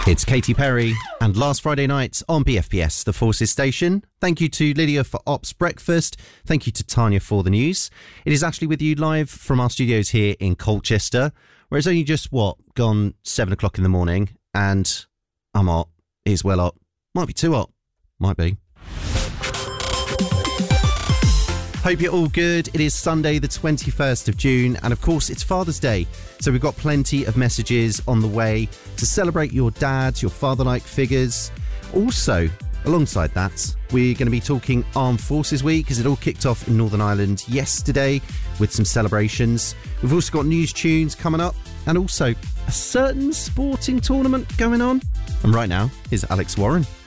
It's Katy Perry and Last Friday Night on BFBS, the Forces station. Thank you to Lydia for Ops Breakfast. Thank you to Tanya for the news. It is Ashley with you live from our studios here in Colchester, where it's only just, gone 7 o'clock in the morning, and I'm hot. It is well hot. Might be too hot. Might be. Hope you're all good. It is Sunday the 21st of June, and of course it's Father's Day, so we've got plenty of messages on the way to celebrate your dads, your father-like figures. Also, alongside that, we're going to be talking Armed Forces Week, as it all kicked off in Northern Ireland yesterday with some celebrations. We've also got news tunes coming up, and also a certain sporting tournament going on. And right now, here's Alex Warren.